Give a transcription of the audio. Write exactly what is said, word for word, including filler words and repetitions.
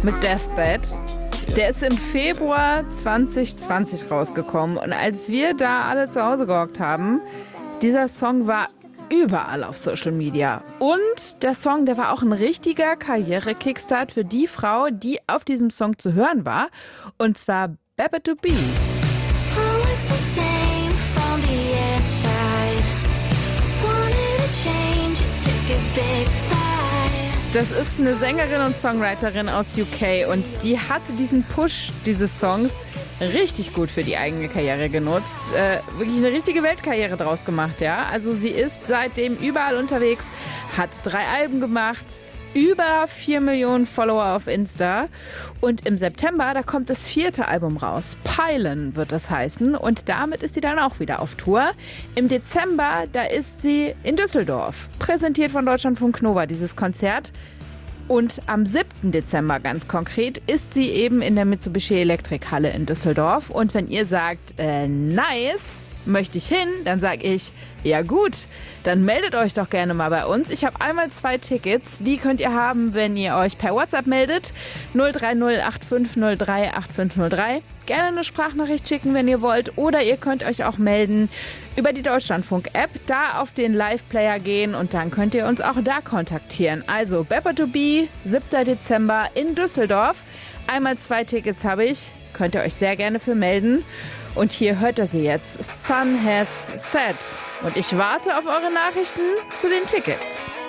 mit Deathbed. Der ist im Februar zwanzig zwanzig rausgekommen. Und als wir da alle zu Hause gehockt haben, dieser Song war überall auf Social Media. Und der Song, der war auch ein richtiger Karriere-Kickstart für die Frau, die auf diesem Song zu hören war. Und zwar Bebe To Be. Das ist eine Sängerin und Songwriterin aus U K und die hatte diesen Push dieses Songs richtig gut für die eigene Karriere genutzt. Äh, wirklich eine richtige Weltkarriere draus gemacht, ja. Also sie ist seitdem überall unterwegs, hat drei Alben gemacht, über vier Millionen Follower auf Insta und im September, da kommt das vierte Album raus. Pylon wird das heißen und damit ist sie dann auch wieder auf Tour. Im Dezember, da ist sie in Düsseldorf, präsentiert von Deutschlandfunk Nova, dieses Konzert. Und am siebten Dezember ganz konkret ist sie eben in der Mitsubishi Elektrikhalle in Düsseldorf. Und wenn ihr sagt, äh, nice, möchte ich hin, dann sage ich, ja gut, dann meldet euch doch gerne mal bei uns. Ich habe einmal zwei Tickets, die könnt ihr haben, wenn ihr euch per WhatsApp meldet. null drei null acht fünf null drei acht fünf null drei. Gerne eine Sprachnachricht schicken, wenn ihr wollt. Oder ihr könnt euch auch melden über die Deutschlandfunk-App, da auf den Live-Player gehen und dann könnt ihr uns auch da kontaktieren. Also Bebe To Be, siebter Dezember in Düsseldorf. Einmal zwei Tickets habe ich, könnt ihr euch sehr gerne für melden. Und hier hört ihr sie jetzt. Sun Has Set. Und ich warte auf eure Nachrichten zu den Tickets.